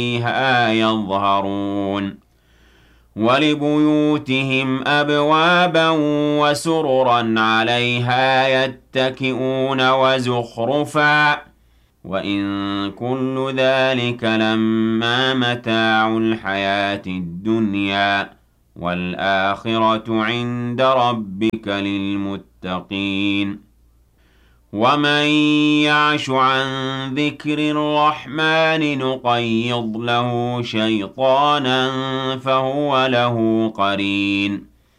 فيها يظهرون ولبيوتهم أبوابا وسررا عليها يتكئون وزخرفا وإن كل ذلك لما متاع الحياة الدنيا والآخرة عند ربك للمتقين ومن يعش عن ذكر الرحمن نقيض له شيطانا فهو له قرين